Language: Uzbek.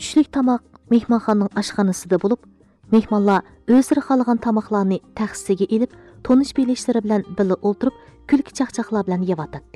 Tushlik tamoq mehmonxonaning oshxonasida bo'lib, mehmonlar o'zlari xohlagan tamoqlarni taxsiga ilib, tonish bilishları bilan birga o'tirib, kulki chaqchaqlar bilan yeyotdi.